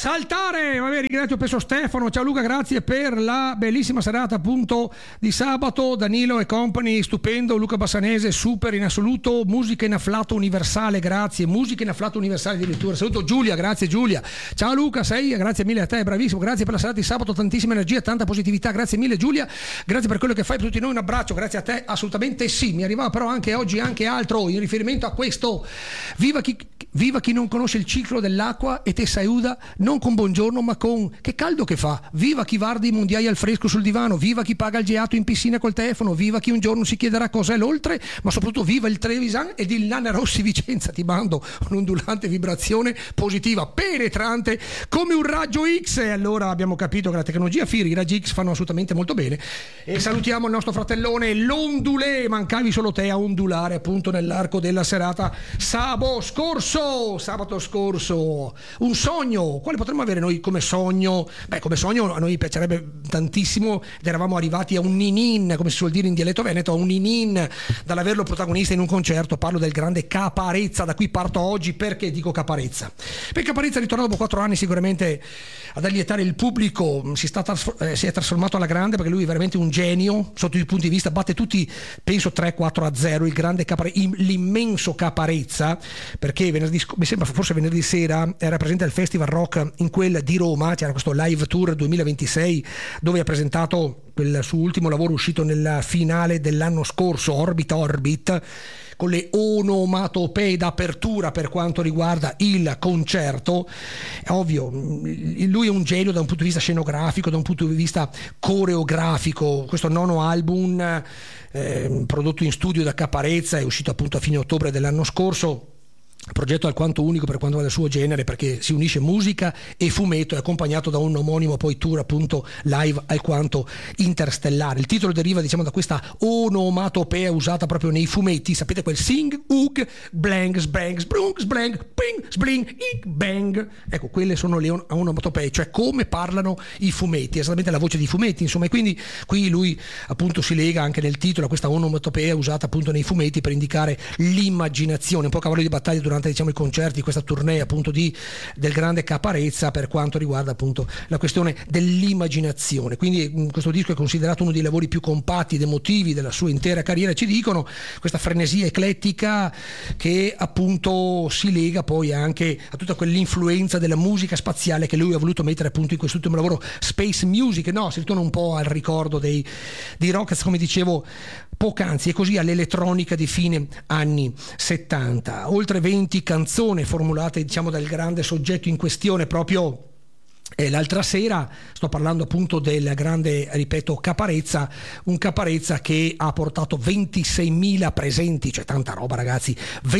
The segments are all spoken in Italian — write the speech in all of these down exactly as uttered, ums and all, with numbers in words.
saltare. Vabbè, ringrazio penso Stefano, ciao Luca, grazie per la bellissima serata appunto di sabato. Danilo e company, stupendo. Luca Bassanese, super in assoluto. Musica in afflato universale, grazie. Musica in afflato universale addirittura. Saluto Giulia, grazie Giulia. Ciao Luca, sei, grazie mille a te, bravissimo. Grazie per la serata di sabato, tantissima energia, tanta positività. Grazie mille Giulia, grazie per quello che fai per tutti noi. Un abbraccio, grazie a te, assolutamente sì. Mi arrivava però anche oggi anche altro in riferimento a questo. Viva chi, viva chi non conosce il ciclo dell'acqua e te saluta non con buongiorno ma con che caldo che fa. Viva chi guarda i mondiali al fresco sul divano, viva chi paga il geato in piscina col telefono, viva chi un giorno si chiederà cos'è l'oltre, ma soprattutto viva il Trevisan ed il Nana Rossi Vicenza. Ti mando un'ondulante vibrazione positiva, penetrante come un raggio X. E allora abbiamo capito che la tecnologia Firi, i raggi X fanno assolutamente molto bene. E salutiamo il nostro fratellone l'ondulé, mancavi solo te a ondulare appunto nell'arco della serata sabato scorso, sabato scorso. Un sogno, quale potremmo avere noi come sogno? Beh, come sogno a noi piacerebbe tantissimo ed eravamo arrivati a un ninin, come si suol dire in dialetto veneto, a un ninin dall'averlo protagonista in un concerto. Parlo del grande Caparezza, da cui parto oggi. Perché dico Caparezza? Perché Caparezza è ritornato dopo quattro anni sicuramente ad allietare il pubblico, si, sta trasfor- eh, si è trasformato alla grande, perché lui è veramente un genio sotto tutti i punti di vista, batte tutti penso tre quattro a zero il grande Capare- l'immenso Caparezza, perché venerdì, mi sembra forse venerdì sera era presente al Festival Rock in quel di Roma, c'era questo Live Tour duemilaventisei dove ha presentato quel suo ultimo lavoro uscito nella finale dell'anno scorso, Orbit Orbit, con le onomatopee d'apertura per quanto riguarda il concerto. È ovvio, lui è un genio da un punto di vista scenografico, da un punto di vista coreografico. Questo nono album eh, prodotto in studio da Caparezza è uscito appunto a fine ottobre dell'anno scorso. Progetto alquanto unico per quanto riguarda il suo genere, perché si unisce musica e fumetto, è accompagnato da un omonimo poi tour appunto live alquanto interstellare. Il titolo deriva diciamo da questa onomatopea usata proprio nei fumetti, sapete, quel sing, ug, blang, sbang, sbrung, sblang, ping, sbling, ik, bang. Ecco, quelle sono le onomatopee, cioè come parlano i fumetti, esattamente la voce dei fumetti, insomma. E quindi qui lui appunto si lega anche nel titolo a questa onomatopea usata appunto nei fumetti per indicare l'immaginazione, un po' cavallo di battaglia durante diciamo i concerti, questa tournée appunto di del grande Caparezza per quanto riguarda appunto la questione dell'immaginazione. Quindi questo disco è considerato uno dei lavori più compatti ed emotivi della sua intera carriera, ci dicono, questa frenesia eclettica che appunto si lega poi anche a tutta quell'influenza della musica spaziale che lui ha voluto mettere appunto in quest'ultimo lavoro, Space Music. No, si ritorna un po' al ricordo dei, dei Rockets, come dicevo poc'anzi, e così all'elettronica di fine anni settanta. Oltre venti canzoni formulate diciamo dal grande soggetto in questione proprio E l'altra sera, sto parlando appunto del grande, ripeto, Caparezza, un Caparezza che ha portato ventiseimila presenti, cioè tanta roba ragazzi,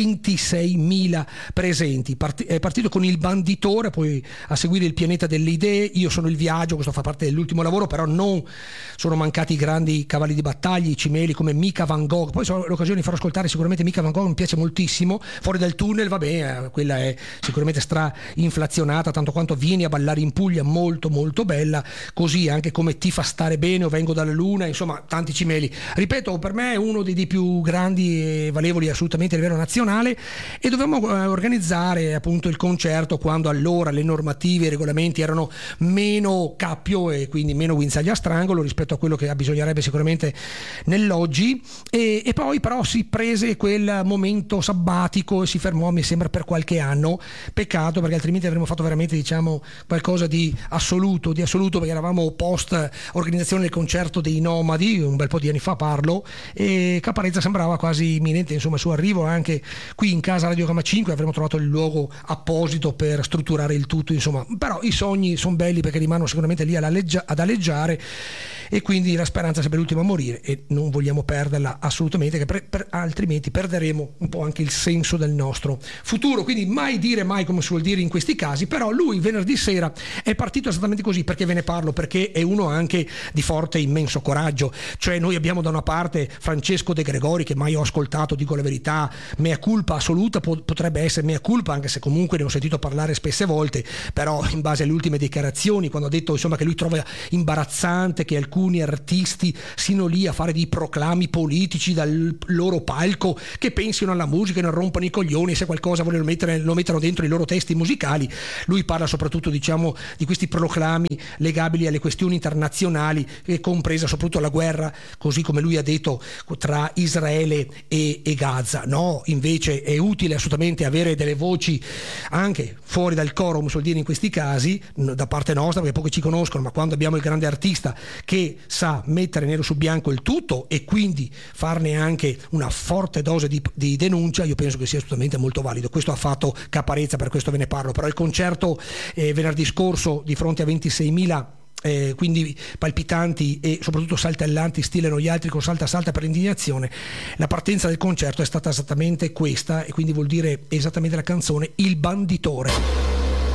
ventiseimila presenti, Part- è partito con Il Banditore, poi a seguire Il Pianeta delle Idee, Io sono il viaggio, questo fa parte dell'ultimo lavoro, però non sono mancati i grandi cavalli di battaglia, i cimeli come Mica Van Gogh, poi ho l'occasione di far ascoltare sicuramente Mica Van Gogh, mi piace moltissimo, Fuori dal tunnel, vabbè, quella è sicuramente stra inflazionata, tanto quanto Vieni a ballare in Puglia, molto molto bella, così anche come Ti fa stare bene o Vengo dalla luna, insomma tanti cimeli. Ripeto, per me è uno dei, dei più grandi e valevoli assolutamente a livello nazionale, e dovevamo eh, organizzare appunto il concerto quando allora le normative e i regolamenti erano meno cappio e quindi meno guinzaglia a strangolo rispetto a quello che bisognerebbe sicuramente nell'oggi, e, e poi però si prese quel momento sabbatico e si fermò, mi sembra, per qualche anno. Peccato, perché altrimenti avremmo fatto veramente diciamo qualcosa di assoluto, di assoluto, perché eravamo post organizzazione del concerto dei Nomadi, un bel po' di anni fa parlo, e Caparezza sembrava quasi imminente insomma il suo arrivo anche qui in casa Radio Gamma cinque, avremmo trovato il luogo apposito per strutturare il tutto, insomma. Però i sogni sono belli perché rimangono sicuramente lì alleggia- ad alleggiare, e quindi la speranza è sempre l'ultima a morire e non vogliamo perderla assolutamente, che per, per, altrimenti perderemo un po' anche il senso del nostro futuro. Quindi mai dire mai, come si vuol dire in questi casi. Però lui venerdì sera È partito esattamente così. Perché ve ne parlo? Perché è uno anche di forte immenso coraggio. Cioè noi abbiamo da una parte Francesco De Gregori, che mai ho ascoltato, dico la verità, mea culpa assoluta, potrebbe essere mea culpa, anche se comunque ne ho sentito parlare spesse volte, però in base alle ultime dichiarazioni, quando ha detto insomma che lui trova imbarazzante che alcuni artisti siano lì a fare dei proclami politici dal loro palco, che pensino alla musica e non rompano i coglioni, se qualcosa vogliono mettere lo mettono dentro i loro testi musicali. Lui parla soprattutto, diciamo, di questi proclami legabili alle questioni internazionali, e compresa soprattutto la guerra, così come lui ha detto, tra Israele e, e Gaza. No, invece è utile assolutamente avere delle voci anche fuori dal coro, come suol dire in questi casi, da parte nostra, perché pochi ci conoscono, ma quando abbiamo il grande artista che sa mettere nero su bianco il tutto e quindi farne anche una forte dose di, di denuncia, io penso che sia assolutamente molto valido. Questo ha fatto Caparezza, per questo ve ne parlo. Però il concerto eh, venerdì scorso di fronte a ventiseimila Eh, quindi palpitanti e soprattutto saltellanti, stile noi altri con salta salta per indignazione, la partenza del concerto è stata esattamente questa, e quindi vuol dire esattamente la canzone Il Banditore.